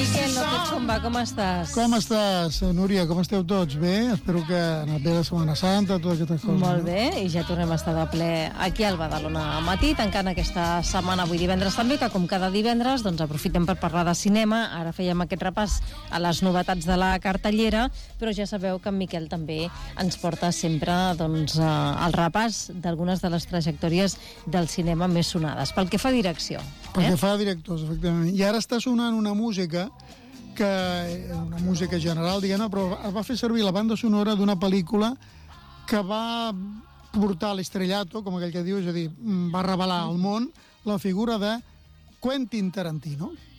Miquel López Chumba, com estàs? Com estàs, Núria? Com esteu tots? Bé? Espero que ha anat bé la Setmana Santa, totes aquestes coses. Molt bé, i ja tornem a estar de ple aquí al Badalona Matí, tancant aquesta setmana avui divendres també, que com cada divendres doncs aprofitem per parlar de cinema. Ara fèiem aquest repàs a les novetats de la cartellera, però ja sabeu que en Miquel també ens porta sempre doncs, el repàs d'algunes de les trajectòries del cinema més sonades. Pel que fa a direcció. Pel que fa a directors, efectivament. I ara està sonant una música general, diguem-ne, però es va fer servir la banda sonora d'una pel·lícula que va portar l'estrellato, com aquell que diu, és a dir, va revelar al món la figura de Quentin Tarantino.